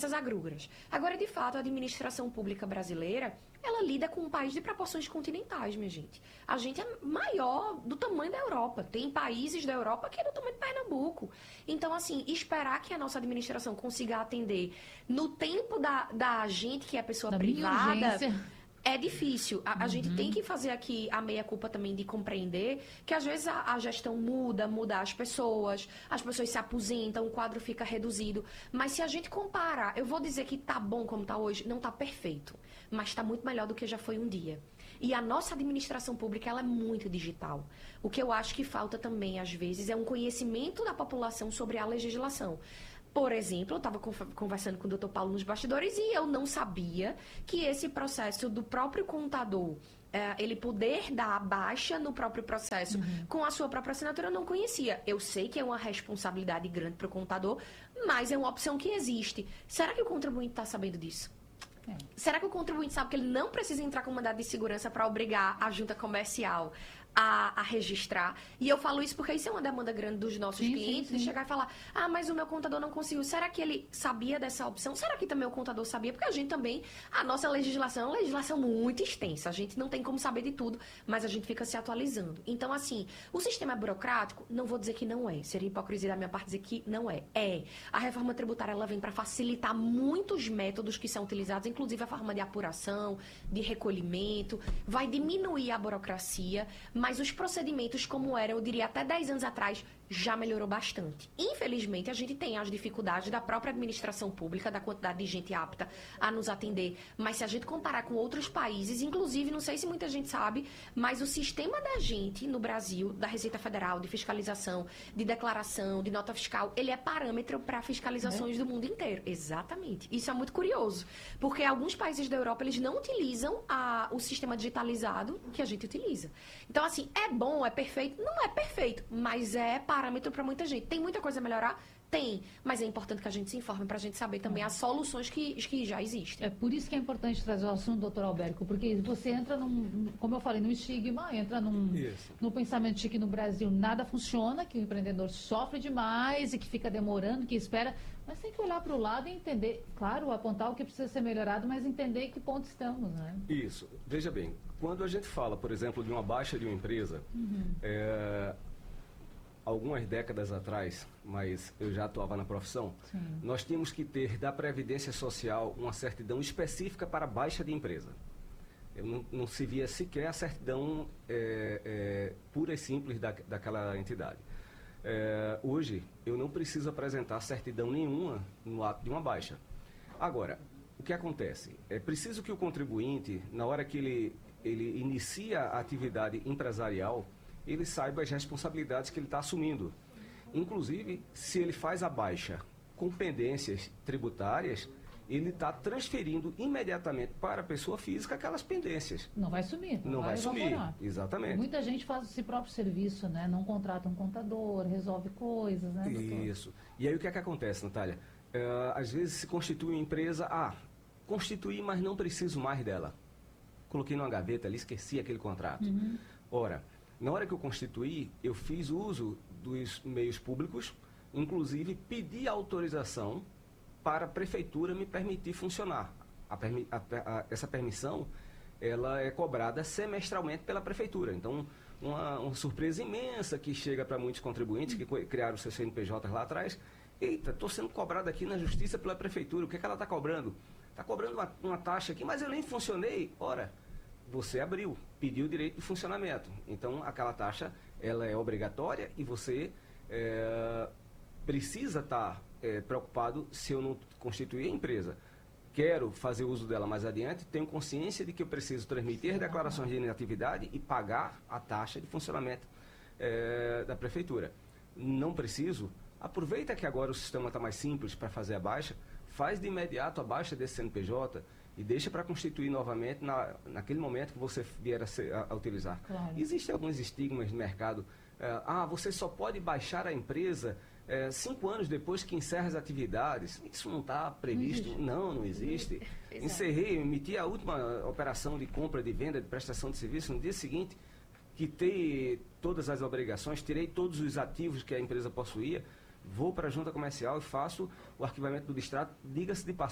essas agruras. Agora, de fato, a administração pública brasileira, ela lida com um país de proporções continentais, minha gente. A gente é maior do tamanho da Europa. Tem países da Europa que é do tamanho de Pernambuco. Então, assim, esperar que a nossa administração consiga atender no tempo da gente, que é a pessoa Da privada... minha urgência. É difícil. A gente tem que fazer aqui a meia-culpa também de compreender que às vezes a gestão muda as pessoas se aposentam, o quadro fica reduzido. Mas se a gente comparar, eu vou dizer que tá bom como tá hoje, não tá perfeito, mas tá muito melhor do que já foi um dia. E a nossa administração pública, ela é muito digital. O que eu acho que falta também, às vezes, é um conhecimento da população sobre a legislação. Por exemplo, eu estava conversando com o Dr. Paulo nos bastidores e eu não sabia que esse processo do próprio contador, ele poder dar a baixa no próprio processo com a sua própria assinatura, eu não conhecia. Eu sei que é uma responsabilidade grande para o contador, mas é uma opção que existe. Será que o contribuinte está sabendo disso? Será que o contribuinte sabe que ele não precisa entrar com mandado de segurança para obrigar a junta comercial a registrar? E eu falo isso porque isso é uma demanda grande dos nossos clientes, de chegar e falar, mas o meu contador não conseguiu. Será que ele sabia dessa opção? Será que também o contador sabia? Porque a gente também, a nossa legislação é uma legislação muito extensa. A gente não tem como saber de tudo, mas a gente fica se atualizando. Então, assim, o sistema é burocrático? Não vou dizer que não é. Seria hipocrisia da minha parte dizer que não é. A reforma tributária, ela vem para facilitar muitos métodos que são utilizados, inclusive a forma de apuração, de recolhimento, vai diminuir a burocracia, mas os procedimentos como eram, eu diria, até 10 anos atrás, já melhorou bastante. Infelizmente, a gente tem as dificuldades da própria administração pública, da quantidade de gente apta a nos atender, mas se a gente comparar com outros países, inclusive, não sei se muita gente sabe, mas o sistema da gente no Brasil, da Receita Federal, de fiscalização, de declaração, de nota fiscal, ele é parâmetro para fiscalizações do mundo inteiro. Exatamente. Isso é muito curioso, porque alguns países da Europa, eles não utilizam o sistema digitalizado que a gente utiliza. Então, assim, é bom, é perfeito? Não é perfeito, mas é parâmetro para muita gente. Tem muita coisa a melhorar? Tem, mas é importante que a gente se informe para a gente saber também as soluções que já existem. É por isso que é importante trazer o assunto, doutor Alberto, porque você entra como eu falei, num estigma, entra num pensamento de que no Brasil nada funciona, que o empreendedor sofre demais e que fica demorando, que espera, mas tem que olhar para o lado e entender, claro, apontar o que precisa ser melhorado, mas entender em que ponto estamos, né? Isso. Veja bem, quando a gente fala, por exemplo, de uma baixa de uma empresa, algumas décadas atrás, mas eu já atuava na profissão, nós tínhamos que ter da Previdência Social uma certidão específica para baixa de empresa. Não se via sequer a certidão pura e simples daquela entidade. Hoje, eu não preciso apresentar certidão nenhuma no ato de uma baixa. Agora, o que acontece? É preciso que o contribuinte, na hora que ele inicia a atividade empresarial, ele saiba as responsabilidades que ele está assumindo. Inclusive, se ele faz a baixa com pendências tributárias, ele está transferindo imediatamente para a pessoa física aquelas pendências. Não vai sumir. Não vai sumir, exatamente. Muita gente faz esse próprio serviço, né? Não contrata um contador, resolve coisas, né, doutor? Isso. E aí o que é que acontece, Natália? Às vezes se constitui uma empresa, constituí, mas não preciso mais dela. Coloquei numa gaveta ali, esqueci aquele contrato. Ora, na hora que eu constituí, eu fiz uso dos meios públicos, inclusive pedi autorização para a prefeitura me permitir funcionar. Essa permissão, ela é cobrada semestralmente pela prefeitura. Então, uma surpresa imensa que chega para muitos contribuintes que criaram seus CNPJs lá atrás. Eita, estou sendo cobrado aqui na justiça pela prefeitura. O que é que ela está cobrando? Está cobrando uma taxa aqui, mas eu nem funcionei. Ora, você abriu, pediu o direito de funcionamento. Então, aquela taxa, ela é obrigatória e você precisa estar preocupado se eu não constituir a empresa. Quero fazer uso dela mais adiante, tenho consciência de que eu preciso transmitir declarações de inatividade e pagar a taxa de funcionamento da prefeitura. Não preciso, aproveita que agora o sistema está mais simples para fazer a baixa, faz de imediato a baixa desse CNPJ e deixa para constituir novamente naquele momento que você vier a utilizar. Claro. Existem alguns estigmas no mercado. Você só pode baixar a empresa 5 anos depois que encerra as atividades. Isso não está previsto. Não existe. Encerrei, emiti a última operação de compra, de venda, de prestação de serviço. No dia seguinte, quitei todas as obrigações, tirei todos os ativos que a empresa possuía, vou para a junta comercial e faço o arquivamento do distrato. Diga-se de passagem,